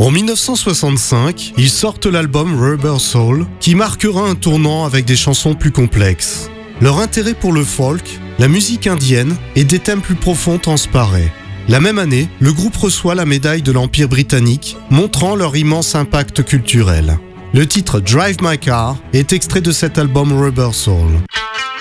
En 1965, ils sortent l'album Rubber Soul, qui marquera un tournant avec des chansons plus complexes. Leur intérêt pour le folk, la musique indienne et des thèmes plus profonds transparaît. La même année, le groupe reçoit la médaille de l'Empire britannique, montrant leur immense impact culturel. Le titre Drive My Car est extrait de cet album Rubber Soul.